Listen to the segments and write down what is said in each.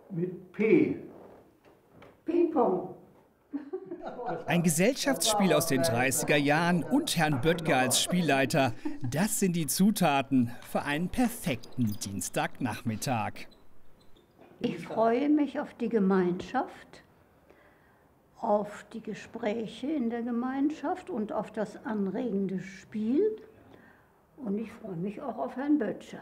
Mit P. Ping-Pong. Ein Gesellschaftsspiel aus den 30er Jahren und Herrn Böttger als Spielleiter. Das sind die Zutaten für einen perfekten Dienstagnachmittag. Ich freue mich auf die Gemeinschaft, auf die Gespräche in der Gemeinschaft und auf das anregende Spiel. Und ich freue mich auch auf Herrn Böttger.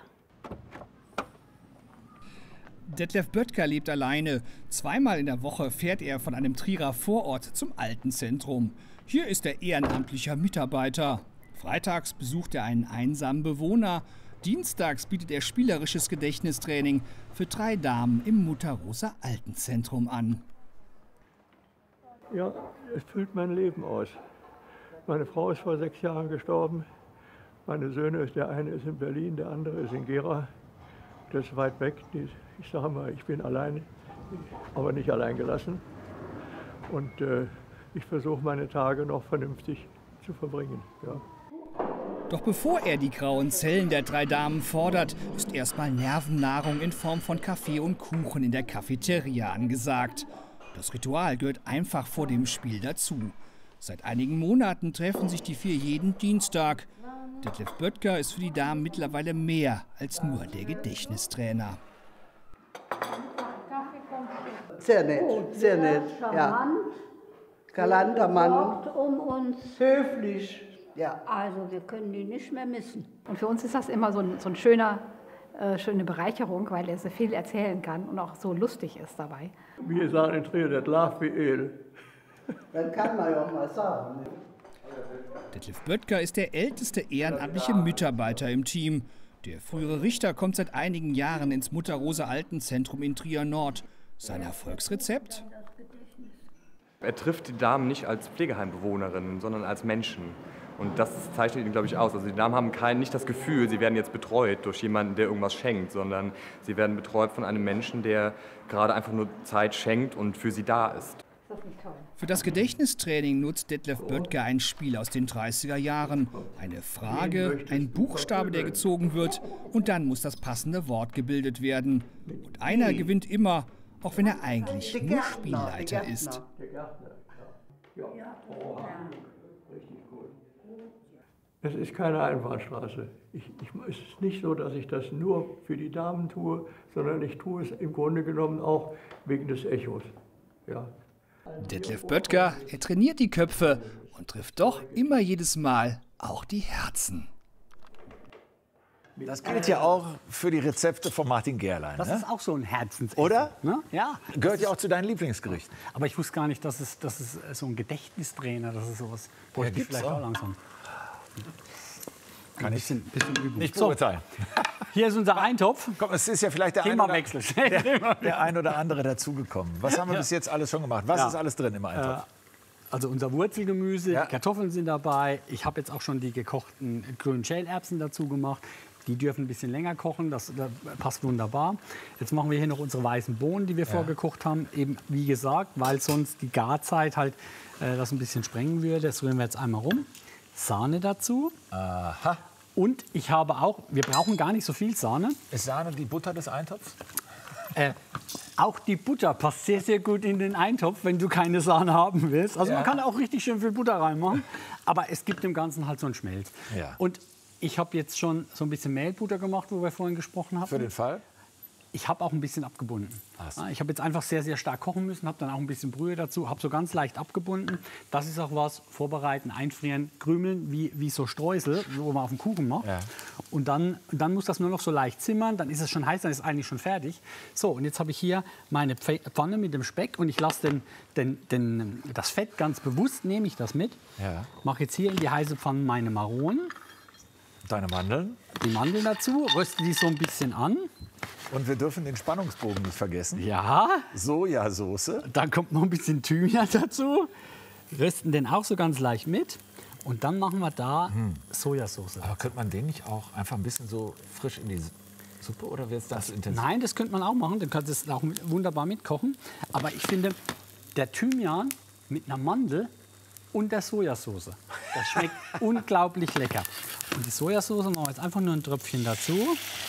Detlef Böttger lebt alleine. Zweimal in der Woche fährt er von einem Trierer Vorort zum Altenzentrum. Hier ist er ehrenamtlicher Mitarbeiter. Freitags besucht er einen einsamen Bewohner. Dienstags bietet er spielerisches Gedächtnistraining für 3 Damen im Mutter-Rosa-Altenzentrum an. Ja, es füllt mein Leben aus. Meine Frau ist vor 6 Jahren gestorben. Meine Söhne, der eine ist in Berlin, der andere ist in Gera. Das ist weit weg. Ich sage mal, ich bin allein, aber nicht allein gelassen. Und ich versuche meine Tage noch vernünftig zu verbringen. Ja. Doch bevor er die grauen Zellen der 3 Damen fordert, ist erstmal Nervennahrung in Form von Kaffee und Kuchen in der Cafeteria angesagt. Das Ritual gehört einfach vor dem Spiel dazu. Seit einigen Monaten treffen sich die 4 jeden Dienstag. Detlef Böttger ist für die Damen mittlerweile mehr als nur der Gedächtnistrainer. Sehr nett, sehr nett. Ja. Galanter Mann. Sorgt um uns. Höflich. Ja. Also wir können die nicht mehr missen. Und für uns ist das immer so ein schöne Bereicherung, weil er so viel erzählen kann und auch so lustig ist dabei. Wir sagen in Trier, das Lach wie El. Dann kann man ja auch mal sagen. Detlef Böttger ist der älteste ehrenamtliche Mitarbeiter im Team. Der frühere Richter kommt seit einigen Jahren ins Mutter-Rosa-Altenzentrum in Trier Nord. Sein Erfolgsrezept? Er trifft die Damen nicht als Pflegeheimbewohnerinnen, sondern als Menschen. Und das zeichnet ihn, glaube ich, aus. Also die Damen haben nicht das Gefühl, sie werden jetzt betreut durch jemanden, der irgendwas schenkt, sondern sie werden betreut von einem Menschen, der gerade einfach nur Zeit schenkt und für sie da ist. Für das Gedächtnistraining nutzt Detlef Böttger ein Spiel aus den 30er Jahren. Eine Frage, ein Buchstabe, der gezogen wird, und dann muss das passende Wort gebildet werden. Und einer gewinnt immer, auch wenn er eigentlich nur Spielleiter ist. Es ist keine Einbahnstraße. Es ist nicht so, dass ich das nur für die Damen tue, sondern ich tue es im Grunde genommen auch wegen des Echos. Ja. Detlef Böttger, er trainiert die Köpfe und trifft doch immer jedes Mal auch die Herzen. Das gilt ja auch für die Rezepte von Martin Gerlein. Das ne? ist auch so ein Herzensessen. Oder? Ne? Ja. Gehört ja auch zu deinen Lieblingsgerichten. Aber ich wusste gar nicht, dass es so ein Gedächtnistrainer, das ist sowas. Bräuchte ich gibt's vielleicht auch langsam. Kann ich bisschen Übung. nicht beurteilen. Hier ist unser Eintopf. Komm, es ist ja vielleicht der ein oder andere dazugekommen. Was haben wir bis jetzt alles schon gemacht? Was ist alles drin im Eintopf? Also unser Wurzelgemüse, Ja. die Kartoffeln sind dabei. Ich habe jetzt auch schon die gekochten grünen Schälerbsen dazu gemacht. Die dürfen ein bisschen länger kochen, das passt wunderbar. Jetzt machen wir hier noch unsere weißen Bohnen, die wir vorgekocht haben. Eben wie gesagt, weil sonst die Garzeit halt das ein bisschen sprengen würde. Das rühren wir jetzt einmal rum. Sahne dazu. Aha. Und ich habe auch, wir brauchen gar nicht so viel Sahne. Ist Sahne die Butter des Eintopfs? Auch die Butter passt sehr, sehr gut in den Eintopf, wenn du keine Sahne haben willst. Also Ja. man kann auch richtig schön viel Butter reinmachen. Aber es gibt dem Ganzen halt so einen Schmelz. Ja. Und ich habe jetzt schon so ein bisschen Mehlbutter gemacht, wo wir vorhin gesprochen haben. Für den Fall? Ich habe auch ein bisschen abgebunden. Ach so. Ich habe jetzt einfach sehr, sehr stark kochen müssen, habe dann auch ein bisschen Brühe dazu, habe so ganz leicht abgebunden. Das ist auch was, vorbereiten, einfrieren, krümeln, wie so Streusel, wo man auf dem Kuchen macht. Ja. Und dann muss das nur noch so leicht zimmern, dann ist es schon heiß, dann ist es eigentlich schon fertig. So, und jetzt habe ich hier meine Pfanne mit dem Speck und ich lasse das Fett ganz bewusst, nehme ich das mit. Ja. Mache jetzt hier in die heiße Pfanne meine Maronen, Deine Mandeln. die Mandeln dazu, röste die so ein bisschen an. Und wir dürfen den Spannungsbogen nicht vergessen. Ja. Sojasauce. Dann kommt noch ein bisschen Thymian dazu. Rösten den auch so ganz leicht mit. Und dann machen wir da Sojasauce. Aber könnte man den nicht auch einfach ein bisschen so frisch in die Suppe oder wird es das intensiv? Nein, das könnte man auch machen. Dann kannst du es auch wunderbar mitkochen. Aber ich finde, der Thymian mit einer Mandel und der Sojasauce, das schmeckt unglaublich lecker. Und die Sojasauce machen wir jetzt einfach nur ein Tröpfchen dazu.